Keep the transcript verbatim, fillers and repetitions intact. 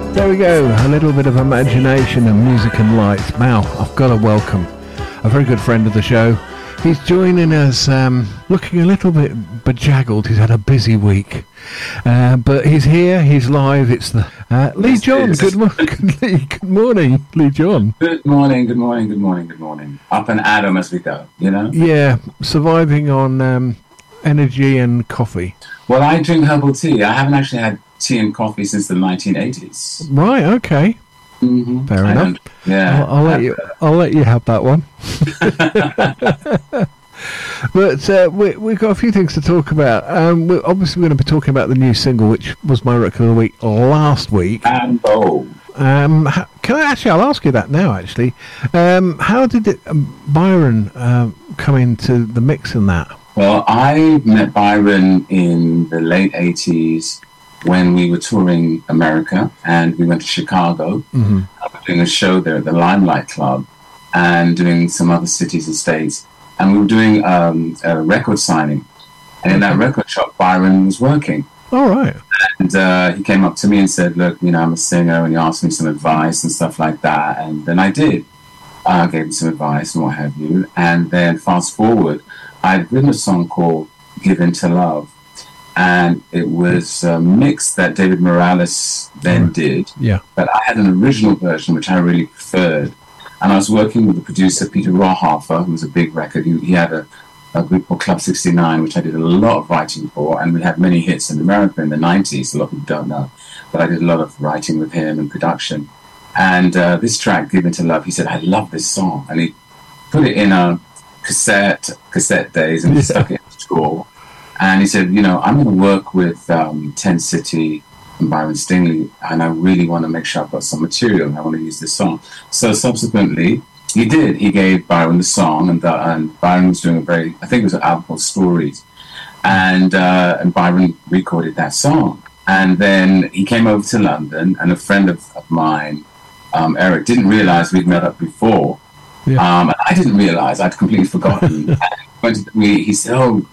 There we go, a little bit of imagination and music and lights. Now, I've got to welcome a very good friend of the show. He's joining us, um, looking a little bit bejaggled. He's had a busy week, uh, but he's here. He's live. It's the uh, Lee John. Good morning, good morning, Lee John. Good morning. Good morning. Good morning. Good morning. Up and at 'em as we go. You know. Yeah, surviving on um, energy and coffee. Well, I drink herbal tea. I haven't actually had tea and coffee since the nineteen eighties. Right. Okay. Mm-hmm. Fair I enough. don't- Yeah. I'll, I'll let you. I'll let you have that one. But uh, we, we've got a few things to talk about. Um, we're obviously going to be talking about the new single, which was my record of the week last week. And bold. Um, how, can I actually? I'll ask you that now. Actually, um, how did it, um, Byron um, come into the mix in that? Well, I met Byron in the late eighties when we were touring America, and we went to Chicago. Mm-hmm. I was doing a show there at the Limelight Club and doing some other cities and states. And we were doing um, a record signing. And in that record shop, Byron was working. All right. And uh, he came up to me and said, look, you know, I'm a singer, and he asked me some advice and stuff like that. And then I did. I gave him some advice and what have you. And then fast forward, I'd written a song called Give In To Love. And it was a mix that David Morales then Right. did. Yeah. But I had an original version, which I really preferred. And I was working with the producer, Peter Rawhofer, who was a big record. He, he had a, a group called Club sixty-nine, which I did a lot of writing for. And we had many hits in America in the nineties. A lot of people don't know. But I did a lot of writing with him and production. And uh, this track, Give In To Love, he said, I love this song. And he put it in a cassette, cassette days, and he Yeah. stuck it in the drawer. And he said, you know, I'm going to work with um, Ten City and Byron Stingley, and I really want to make sure I've got some material, and I want to use this song. So subsequently, he did. He gave Byron the song, and, the, and Byron was doing a very, I think it was an album called Stories, and, uh, and Byron recorded that song. And then he came over to London, and a friend of, of mine, um, Eric, didn't realize we'd met up before. Yeah. Um, and I didn't realize, I'd completely forgotten. And went to, we, he said, oh,